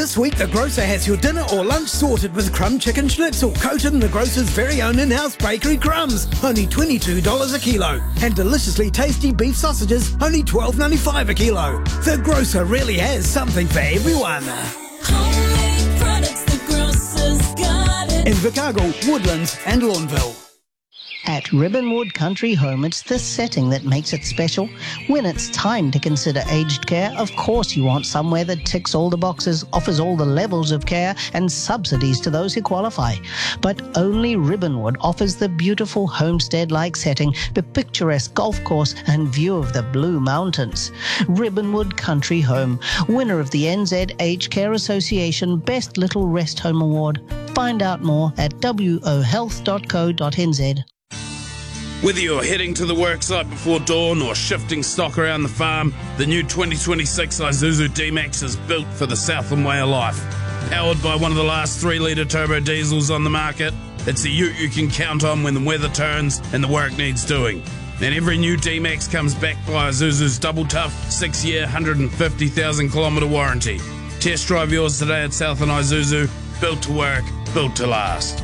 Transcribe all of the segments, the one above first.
This week, the grocer has your dinner or lunch sorted with crumb chicken schnitzel coated in the grocer's very own in-house bakery crumbs, only $22 a kilo. And deliciously tasty beef sausages, only $12.95 a kilo. The grocer really has something for everyone. Homemade products, the grocer's got it. In Vicargo, Woodlands and Lawnville. At Ribbonwood Country Home, it's this setting that makes it special. When it's time to consider aged care, of course you want somewhere that ticks all the boxes, offers all the levels of care and subsidies to those who qualify. But only Ribbonwood offers the beautiful homestead-like setting, the picturesque golf course and view of the Blue Mountains. Ribbonwood Country Home, winner of the NZ Aged Care Association Best Little Rest Home Award. Find out more at wohealth.co.nz. Whether you're heading to the worksite before dawn or shifting stock around the farm, the new 2026 Isuzu D-Max is built for the Southland way of life. Powered by one of the last 3-litre turbo diesels on the market, it's a ute you can count on when the weather turns and the work needs doing. And every new D-Max comes backed by Isuzu's double tough 6-year, 150,000 kilometre warranty. Test drive yours today at Southland Isuzu. Built to work, built to last.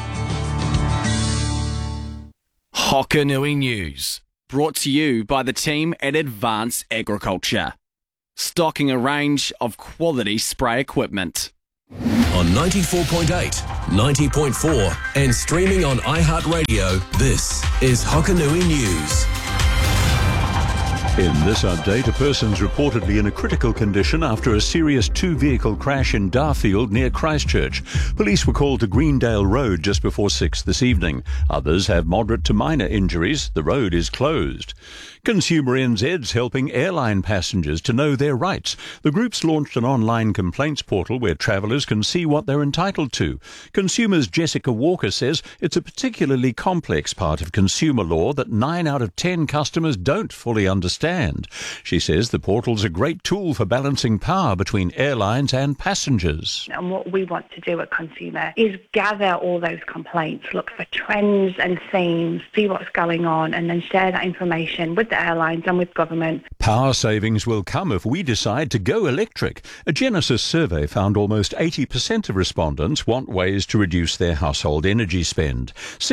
Hokanui News, brought to you by the team at Advanced Agriculture, stocking a range of quality spray equipment. On 94.8, 90.4 and streaming on iHeartRadio, this is Hokanui News. In this update, a person's reportedly in a critical condition after a serious 2-vehicle crash in Darfield near Christchurch. Police were called to Greendale Road just before 6 this evening. Others have moderate to minor injuries. The road is closed. Consumer NZ's helping airline passengers to know their rights. The group's launched an online complaints portal where travellers can see what they're entitled to. Consumers Jessica Walker says it's a particularly complex part of consumer law that 9 out of 10 customers don't fully understand. She says the portal's a great tool for balancing power between airlines and passengers. And what we want to do at Consumer is gather all those complaints, look for trends and themes, see what's going on, and then share that information with the airlines and with government. Power savings will come if we decide to go electric. A Genesis survey found almost 80% of respondents want ways to reduce their household energy spend.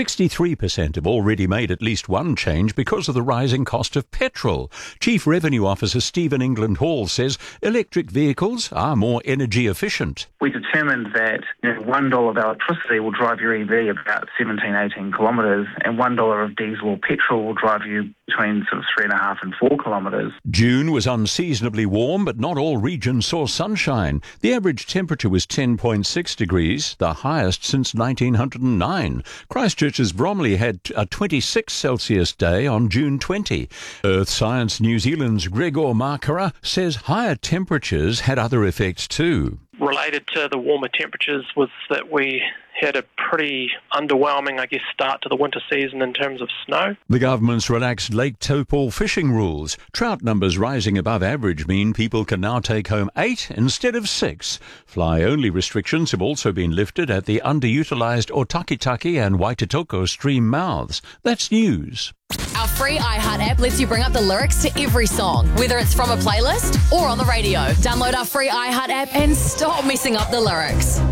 63% have already made at least one change because of the rising cost of petrol. Chief Revenue Officer Stephen England Hall says electric vehicles are more energy efficient. We determined that $1 of electricity will drive your EV about 18 kilometres, and $1 of diesel or petrol will drive you between sort of 3.5 and 4 kilometres. June was unseasonably warm, but not all regions saw sunshine. The average temperature was 10.6 degrees, the highest since 1909. Christchurch's Bromley had a 26 Celsius day on June 20. Earth Science New Zealand's Gregor Markara says higher temperatures had other effects too. Related to the warmer temperatures was that we had a pretty underwhelming, start to the winter season in terms of snow. The government's relaxed Lake Taupo fishing rules. Trout numbers rising above average mean people can now take home 8 instead of 6. Fly-only restrictions have also been lifted at the underutilised Otakitaki and Waitotoko stream mouths. That's news. Our free iHeart app lets you bring up the lyrics to every song, whether it's from a playlist or on the radio. Download our free iHeart app and stop messing up the lyrics.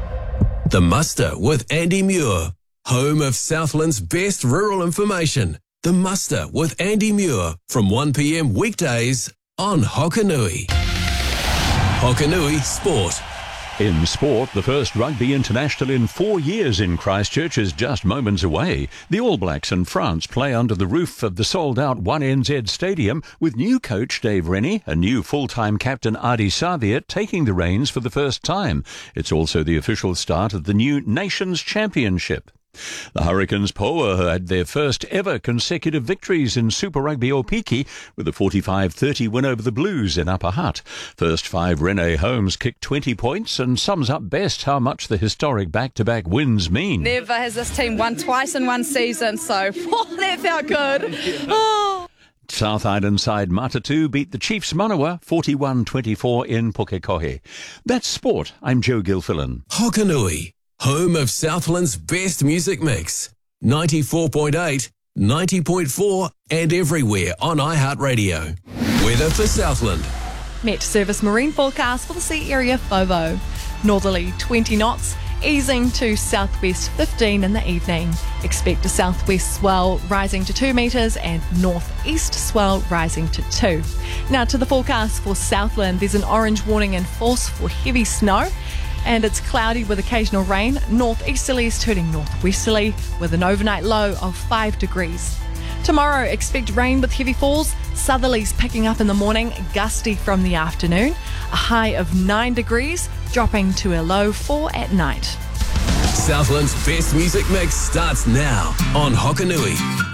The Muster with Andy Muir, home of Southland's best rural information. The Muster with Andy Muir from 1 p.m. weekdays on Hokanui. Hokanui Sport. In sport, the first rugby international in 4 years in Christchurch is just moments away. The All Blacks and France play under the roof of the sold-out 1NZ Stadium with new coach Dave Rennie, a new full-time captain Adi Savia taking the reins for the first time. It's also the official start of the new Nations Championship. The Hurricanes Poa had their first ever consecutive victories in Super Rugby Opiki with a 45-30 win over the Blues in Upper Hutt. First 5 Rene Holmes kicked 20 points and sums up best how much the historic back-to-back wins mean. Never has this team won twice in one season, so that felt good. Oh. South Island side Matatu beat the Chiefs Manawa 41-24 in Pukekohe. That's sport. I'm Joe Gilfillan. Hokanui, home of Southland's best music mix. 94.8, 90.4 and everywhere on iHeartRadio. Weather for Southland. Met Service marine forecast for the sea area FOVO. Northerly 20 knots, easing to southwest 15 in the evening. Expect a southwest swell rising to 2 metres and northeast swell rising to 2. Now to the forecast for Southland, there's an orange warning in force for heavy snow. And it's cloudy with occasional rain. Northeasterlies turning northwesterly with an overnight low of 5 degrees. Tomorrow, expect rain with heavy falls. Southerlies picking up in the morning, gusty from the afternoon. A high of 9 degrees, dropping to a low 4 at night. Southland's best music mix starts now on Hokanui.